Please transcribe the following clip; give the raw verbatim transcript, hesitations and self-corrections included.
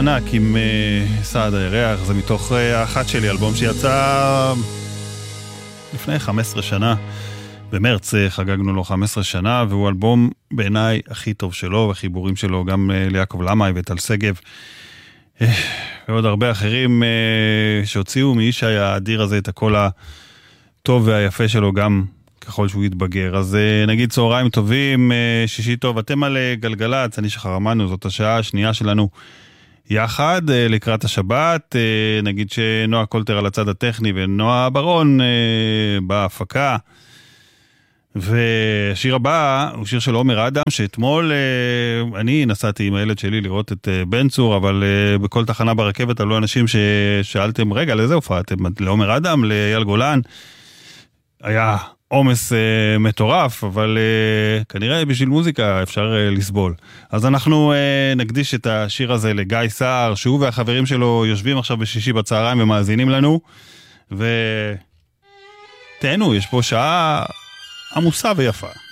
הענק עם uh, סעד הירח, זה מתוך uh, האחת שלי, אלבום שיצא לפני חמש עשרה שנה, במרץ חגגנו לו חמש עשרה שנה, והוא אלבום בעיניי הכי טוב שלו, וחיבורים שלו גם uh, ליעקב למאי וטל שגב, uh, ועוד הרבה אחרים uh, שהוציאו מאיש האדיר הזה את הקול הטוב והיפה שלו גם ככל שהוא יתבגר. אז נגיד צהריים טובים, שישי טוב, אתם על גלגלץ, אני שחרמנו, זאת השעה השנייה שלנו יחד לקראת השבת. נגיד שנועה קולטר על הצד הטכני ונועה ברון בהפקה, והשיר הבא הוא שיר של עומר אדם, שאתמול אני נסעתי עם הילד שלי לראות את בן צור, אבל בכל תחנה ברכבת עלו אנשים ששאלתם, רגע, לאיזה הופעה? אתם לעומר אדם, לאייל גולן? היה עומס uh, מטורף, אבל uh, כנראה בשביל מוזיקה אפשר uh, לסבול. אז אנחנו uh, נקדיש את השיר הזה לגיא סער, שהוא והחברים שלו יושבים עכשיו בשישי בצהריים ומאזינים לנו, ותהנו, יש פה שעה עמוסה ויפה.